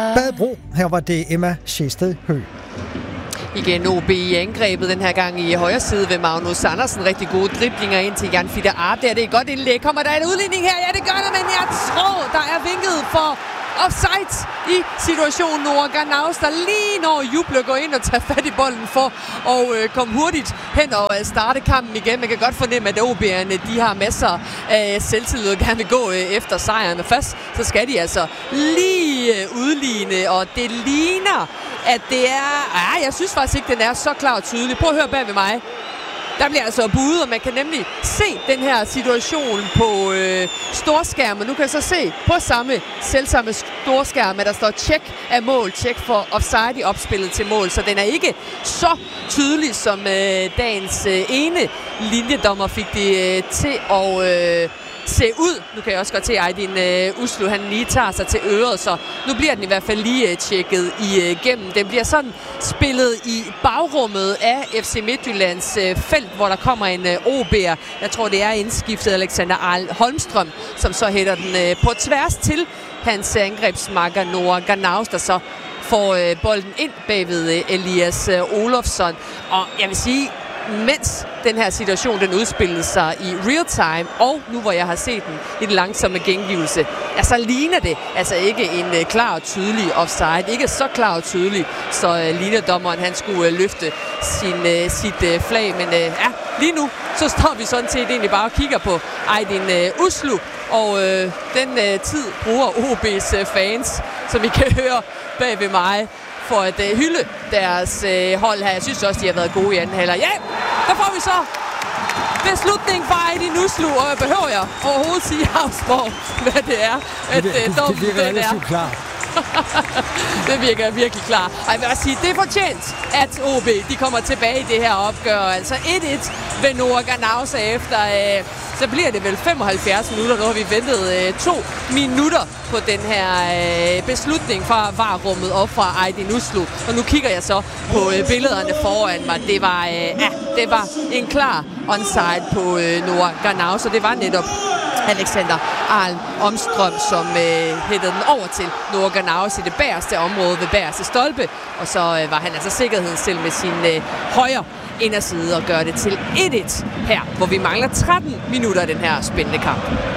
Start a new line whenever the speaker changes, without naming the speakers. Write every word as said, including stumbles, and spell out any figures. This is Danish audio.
Badebro. Her var det Emma Sjæsted Høgh.
Igen O B i angrebet den her gang i højre side ved Magnus Andersen. Rigtig gode driblinger ind til Jan Fitter Art. Der det er et godt indlæg. Kommer der en udligning her? Ja, det gør der, men jeg tror, der er vinket for offside i situationen. Noah Ganaus, der lige når Juble går ind og tager fat i bolden for at øh, komme hurtigt hen og øh, starte kampen igen. Man kan godt fornemme, at O B'erne de har masser af selvtillid og gerne vil gå øh, efter sejren. Men først så skal de altså lige øh, udligne, og det ligner, at det er... Ah, jeg synes faktisk ikke, den er så klar og tydelig. Prøv at høre bag ved mig. Der bliver altså budet, og man kan nemlig se den her situation på øh, storskærmen. Nu kan jeg så se på samme selvsamme storskærm, at der står tjek af mål, tjek for offside i opspillet til mål. Så den er ikke så tydelig, som øh, dagens øh, ene linjedommer fik det øh, til at... Øh, se ud. Nu kan jeg også godt se, at Aydin uh, Uslu, han lige tager sig til øret, så nu bliver den i hvert fald lige uh, tjekket igennem. Uh, den bliver sådan spillet i bagrummet af F C Midtjyllands uh, felt, hvor der kommer en uh, O B'er. Jeg tror, det er indskiftet Alexander Arl Holmstrøm, som så hætter den uh, på tværs til hans angrebsmakker Noah Ganaus, der så får uh, bolden ind bagved uh, Elias uh, Olofsson. Og jeg vil sige, mens den her situation, den udspillede sig i real time, og nu hvor jeg har set den i den langsomme gengivelse, ja, så ligner det altså ikke en uh, klar og tydelig offside. Ikke så klar og tydelig, så uh, linjedommeren han skulle uh, løfte sin, uh, sit uh, flag. Men uh, ja, lige nu, så står vi sådan set egentlig bare og kigger på Aydin uh, Uslu, og uh, den uh, tid bruger O B's uh, fans, som I kan høre bag ved mig, for at uh, hylde deres uh, hold her. Jeg synes også, de har været gode i anden halvleg. Ja, der får vi så beslutning fra Aydin Uslu, og jeg behøver jeg overhovedet sige Havsborg, hvad det er, at
det, det,
dommen
det, det
den er.
Klar.
Det virker virkelig klar. Og jeg vil også sige, det er fortjent, at O B de kommer tilbage i det her opgør. Altså et et ved Noah Ganaus efter... Øh, så bliver det vel femoghalvfjerds minutter. Nu har vi ventet øh, to minutter på den her øh, beslutning fra V A R-rummet op fra Aydin Uslu. Og nu kigger jeg så på øh, billederne foran mig. Det var, øh, ja, det var en klar onside på øh, Noah Ganaus, og det var netop Alexander Arl Holmstrøm, som øh, hættede den over til Noah Ganaus i det bagerste område ved bagerste stolpe. Og så øh, var han altså sikkerheden selv med sin øh, højre inderside og gør det til et et her, hvor vi mangler tretten minutter af den her spændende kamp.